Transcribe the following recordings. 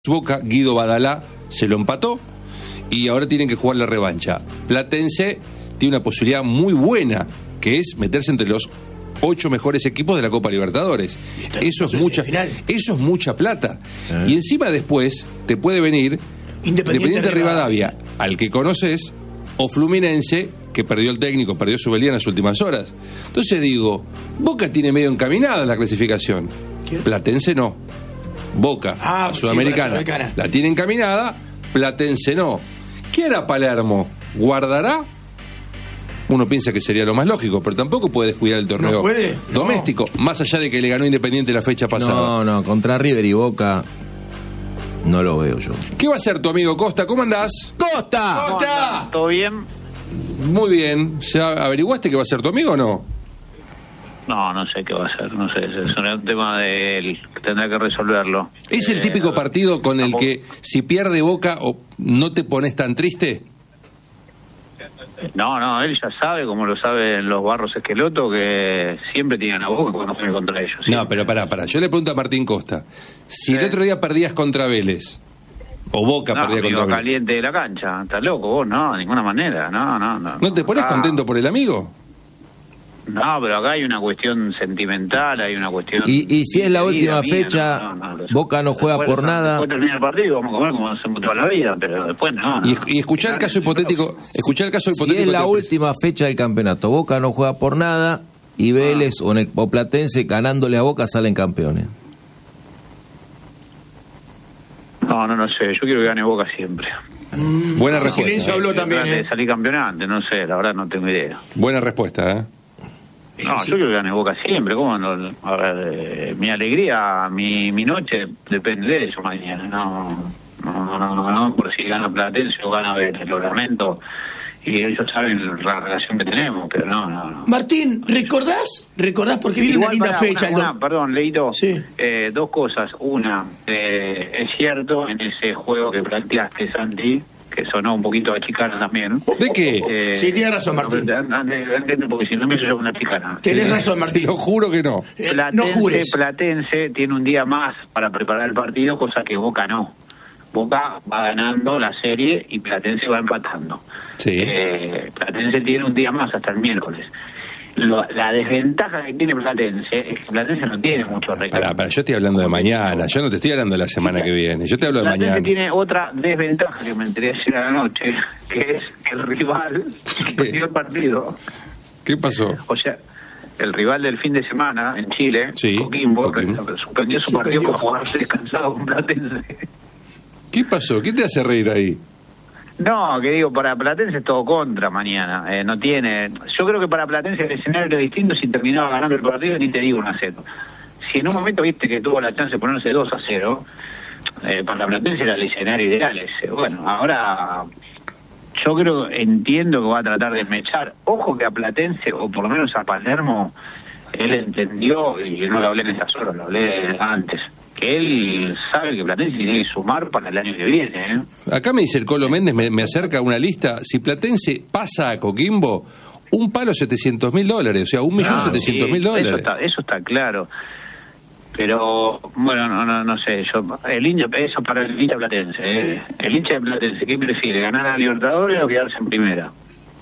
Boca, Guido Badalá se lo empató y ahora tienen que jugar la revancha. Platense tiene una posibilidad muy buena, que es meterse entre los 8 mejores equipos de la Copa Libertadores. Eso es mucha plata. Y encima después te puede venir Independiente Rivadavia, al que conoces, o Fluminense, que perdió el técnico, perdió su Subelía en las últimas horas. Entonces digo, Boca tiene medio encaminada la clasificación. ¿Quién? Platense no. Boca, Sudamericana, la tiene encaminada, Platense no. ¿Qué hará Palermo? ¿Guardará? Uno piensa que sería lo más lógico, pero tampoco puede descuidar el torneo doméstico, más allá de que le ganó Independiente la fecha pasada. No, contra River y Boca no lo veo yo. ¿Qué va a hacer tu amigo Costa? ¿Cómo andás? ¡Costa! ¿Todo bien? Muy bien. ¿Ya averiguaste qué va a hacer tu amigo o no? No sé qué va a hacer, no sé, es un tema de él, que tendrá que resolverlo. ¿Es el típico partido con el que si pierde Boca o no te pones tan triste? No, él ya sabe, como lo saben los Barros Esqueloto, que siempre tienen a Boca cuando juegan contra ellos. ¿Sí? No, pero pará, yo le pregunto a Martín Costa, si el otro día perdías contra Vélez, o Boca perdía contra Vélez. Caliente de la cancha, estás loco vos, no, de ninguna manera, no. ¿No te pones contento por el amigo? No, pero acá hay una cuestión sentimental, hay una cuestión... Y si es la última fecha, Boca no juega por nada... Después termina el partido, vamos a comer como hacemos toda la vida, pero después no. Y escuchar el caso hipotético... Si es la última fecha del campeonato, Boca no juega por nada, y Vélez o Platense ganándole a Boca salen campeones. No sé, yo quiero que gane Boca siempre. Buena respuesta. Silencio habló también, Salí campeonante, no sé, la verdad no tengo idea. Buena respuesta, ¿eh? No, yo quiero que gane Boca siempre. ¿Cómo no? A ver, mi alegría, mi noche depende de eso mañana. No, por si gana Platense o gana Vélez, lo lamento. Y ellos saben la relación que tenemos, pero no. Martín, ¿recordás? Porque viene una linda fecha. Perdón, Leito. Sí. 2 cosas. Una, es cierto, en ese juego que planteaste, Santi, que sonó un poquito a chicana también. ¿De qué? Sí, tienes razón, Martín. Porque si no me hizo una chicana. Tenés razón, Martín. Lo juro que no. No jures. Platense tiene un día más para preparar el partido, cosa que Boca no. Boca va ganando la serie y Platense va empatando. Sí. Platense tiene un día más hasta el miércoles. La desventaja que tiene Platense es que Platense no tiene mucho recambio. Para, yo estoy hablando de mañana, yo no te estoy hablando de la semana que viene, yo te hablo de mañana. Platense tiene otra desventaja que me enteré ayer a la noche, que es que el rival perdió el partido. ¿Qué pasó? O sea, el rival del fin de semana en Chile, Coquimbo, suspendió su partido por jugarse descansado con Platense. ¿Qué pasó? ¿Qué te hace reír ahí? No, que digo, para Platense es todo contra mañana. No tiene... Yo creo que para Platense el escenario era distinto si terminaba ganando el partido, ni te digo 1-0. Si en un momento viste que tuvo la chance de ponerse 2-0, para Platense era el escenario ideal ese. Bueno, ahora yo entiendo que va a tratar de mechar. Ojo que a Platense, o por lo menos a Palermo, él entendió, y no lo hablé en esas horas, lo hablé antes, que él sabe que Platense tiene que sumar para el año que viene. Acá me dice el Colo Méndez, me acerca una lista. Si Platense pasa a Coquimbo, un palo $700.000, o sea, $1.700.000. Eso está claro. Pero, bueno, no sé, eso para el hincha Platense. El hincha de Platense, ¿qué prefiere? ¿Ganar a Libertadores o quedarse en primera?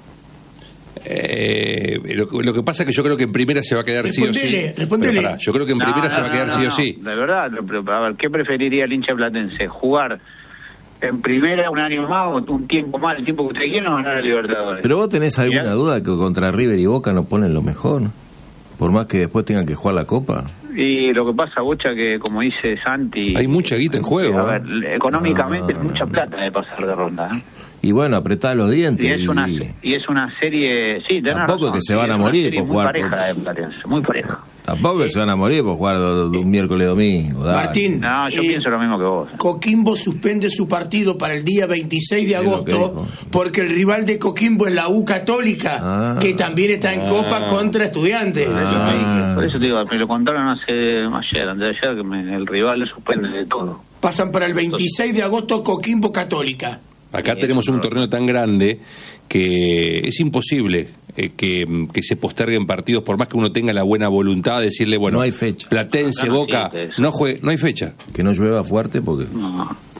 Lo que pasa es que yo creo que en primera se va a quedar sí o sí. Respondele. Yo creo que en primera se va a quedar sí o sí. De verdad, pero a ver, ¿qué preferiría el hincha platense? ¿Jugar en primera un año más o un tiempo más, el tiempo que usted quiera, o ganar a Libertadores? ¿Pero vos tenés alguna duda que contra River y Boca no ponen lo mejor? Por más que después tengan que jugar la Copa. Y lo que pasa, Bocha, que como dice Santi... Hay mucha guita en juego. A ver, económicamente es mucha plata de pasar de ronda, Y bueno, apretá los dientes. Y es una serie... Sí, tenés tampoco razón, que se van a morir por jugar... Muy pareja de Platense, muy pareja. Tampoco que se van a morir por jugar un miércoles domingo. Dale. Martín, no, yo pienso lo mismo que vos. Coquimbo suspende su partido para el día 26 de agosto porque el rival de Coquimbo es la U Católica, que también está en Copa contra Estudiantes. Por eso te digo, me lo contaron ayer, antes de ayer, que el rival le suspende de todo. Pasan para el 26 de agosto Coquimbo Católica. Acá tenemos un torneo tan grande que es imposible que se posterguen partidos, por más que uno tenga la buena voluntad de decirle, bueno, no hay fecha. Platense, Boca, no hay fecha. Que no llueva fuerte porque... No.